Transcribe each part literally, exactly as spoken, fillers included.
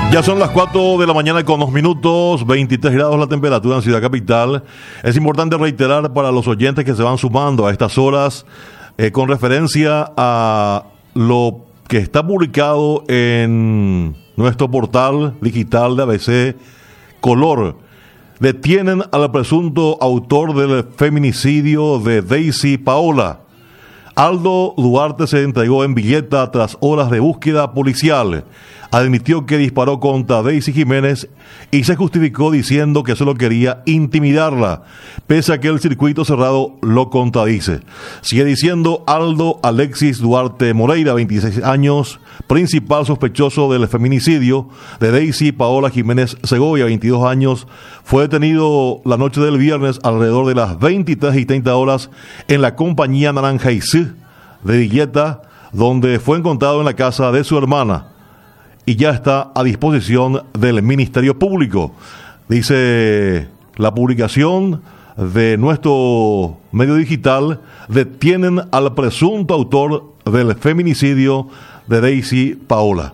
Ya son las cuatro de la mañana con dos minutos, veintitrés grados la temperatura en Ciudad Capital. Es importante reiterar para los oyentes que se van sumando a estas horas eh, con referencia a lo que está publicado en nuestro portal digital de A B C Color. Detienen al presunto autor del feminicidio de Daisy Paola. Aldo Duarte se entregó en Villeta tras horas de búsqueda policial. Admitió que disparó contra Daisy Jiménez y se justificó diciendo que solo quería intimidarla, pese a que el circuito cerrado lo contradice. Sigue diciendo Aldo Alexis Duarte Moreira, veintiséis años, principal sospechoso del feminicidio de Daisy Paola Jiménez Segovia, veintidós años, fue detenido la noche del viernes alrededor de las veintitrés y treinta horas en la compañía Naranja y C de Villeta, donde fue encontrado en la casa de su hermana y ya está a disposición del Ministerio Público. Dice la publicación de nuestro medio digital: detienen al presunto autor del feminicidio de Daisy Paola.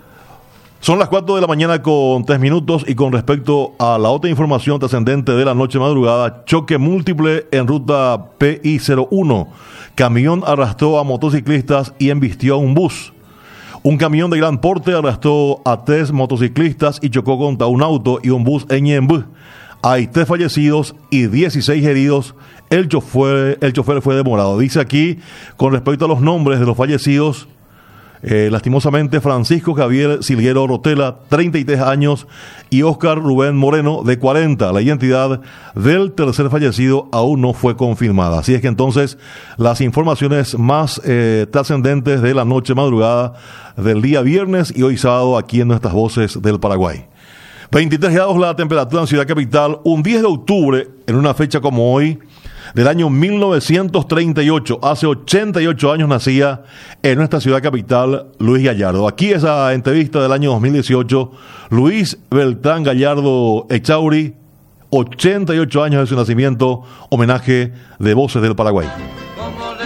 Son las cuatro de la mañana con tres minutos y con respecto a la otra información trascendente de la noche madrugada, choque múltiple en ruta P I cero uno. Camión arrastró a motociclistas y embistió a un bus. Un camión de gran porte arrastró a tres motociclistas y chocó contra un auto y un bus en Ñemby. Hay tres fallecidos y dieciséis heridos. El chofer, el chofer fue demorado. Dice aquí, con respecto a los nombres de los fallecidos, eh, lastimosamente Francisco Javier Silguero Rotela, treinta y tres años, y Óscar Rubén Moreno, de cuarenta. La identidad del tercer fallecido aún no fue confirmada. Así es que entonces las informaciones más eh, trascendentes de la noche madrugada del día viernes y hoy sábado aquí en nuestras voces del Paraguay. veintitrés grados la temperatura en Ciudad Capital, un diez de octubre, en una fecha como hoy, del año mil novecientos treinta y ocho, hace ochenta y ocho años nacía en nuestra ciudad capital Luis Gallardo. Aquí esa entrevista del año dos mil dieciocho, Luis Beltrán Gallardo Echauri, ochenta y ocho años de su nacimiento, homenaje de Voces del Paraguay.